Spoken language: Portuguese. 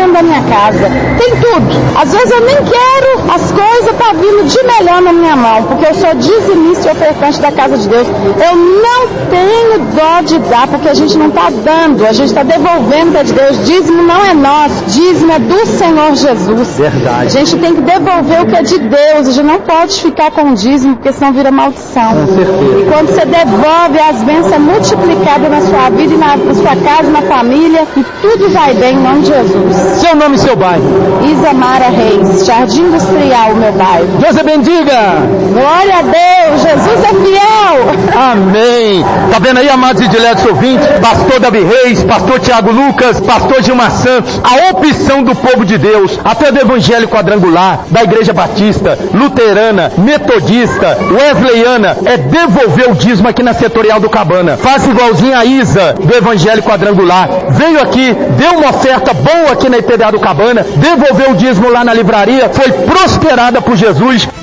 dentro da minha casa. Tem tudo. Às vezes eu nem quero as coisas para vir de melhor na minha mão, porque eu sou dizimista e ofertante da casa de Deus. Eu não tenho dó de dar, porque a gente não está dando, a gente está devolvendo para Deus. Dízimo não é nosso, dízimo é do Senhor Jesus. Verdade. A gente tem que devolver o que é de Deus, a gente não pode ficar com o dízimo, porque senão vira maldição. Com certeza. E quando você devolve, as bênçãos é multiplicada na sua vida e na sua casa, na família, e tudo vai bem em nome de Jesus. Seu nome e seu bairro? Isamara Reis, Jardim Industrial, meu bairro. Deus a bendiga! Glória a Deus, Jesus é fiel! Amém! Tá vendo aí, amados e diletos ouvintes? Pastor Davi Reis, pastor Tiago Lucas, pastor Gilmar Santos, a opção do povo de Deus, até do Evangelho Quadrangular, da Igreja Batista, Luterana, Metodista, Wesleyana, é devolver o dízimo aqui na Setorial do Cabana. Faça igualzinho a Isa, do Evangelho Quadrangular. Veio aqui, deu uma oferta boa aqui na IPDA do Cabana, devolveu o dízimo lá na livraria, foi prosperada por Jesus.